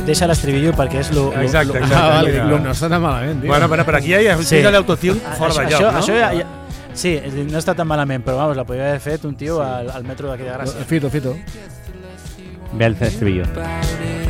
deixa l'estribillo perquè és lo... Exacte. No està tan malament, tio. Bueno, però aquí ja tira l'autotune fora de lloc, no? Això sí, no està tan malament, però vamos, la podria haver fet un tio al metro d'aquí de Gràcia. Fito. Ve el estribillo.